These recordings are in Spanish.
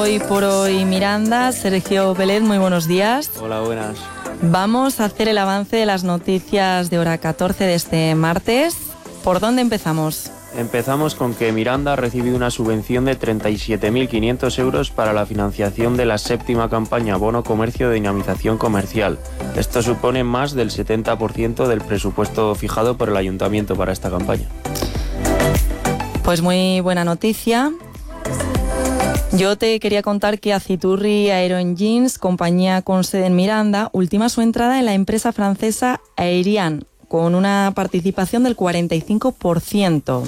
Hoy por hoy Miranda. Sergio Vélez, muy buenos días. Hola, buenas. Vamos a hacer el avance de las noticias de hora 14 de este martes. ¿Por dónde empezamos? Empezamos con que Miranda ha recibido una subvención de 37.500 euros para la financiación de la 7ª campaña Bono Comercio de Dinamización Comercial. Esto supone más del 70% del presupuesto fijado por el Ayuntamiento para esta campaña. Pues muy buena noticia. Yo te quería contar que Aciturri Aero Engines, compañía con sede en Miranda, ultima su entrada en la empresa francesa Aerian, con una participación del 45%.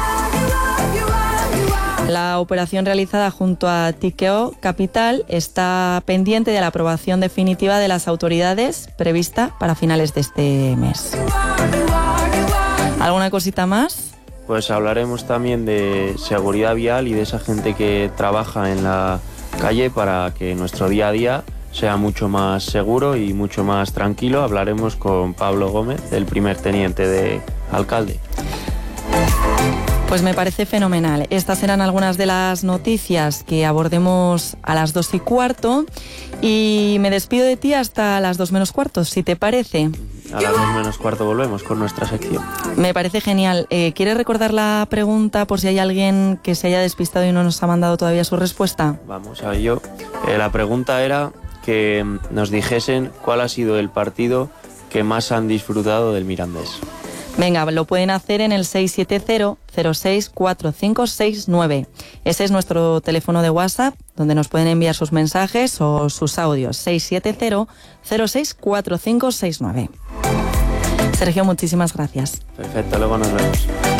La operación realizada junto a Tikeo Capital está pendiente de la aprobación definitiva de las autoridades prevista para finales de este mes. ¿Alguna cosita más? Pues hablaremos también de seguridad vial y de esa gente que trabaja en la calle para que nuestro día a día sea mucho más seguro y mucho más tranquilo. Hablaremos con Pablo Gómez, el primer teniente de alcalde. Pues me parece fenomenal. Estas serán algunas de las noticias que abordemos a las 2:15 y me despido de ti hasta las 2:15, si te parece. A las 2:15 volvemos con nuestra sección. Me parece genial. ¿Quieres recordar la pregunta por si hay alguien que se haya despistado y no nos ha mandado todavía su respuesta? Vamos a ello. La pregunta era que nos dijesen cuál ha sido el partido que más han disfrutado del Mirandés. Venga, lo pueden hacer en el 670-064569. Ese es nuestro teléfono de WhatsApp, donde nos pueden enviar sus mensajes o sus audios. 670-064569. Sergio, muchísimas gracias. Perfecto, luego nos vemos.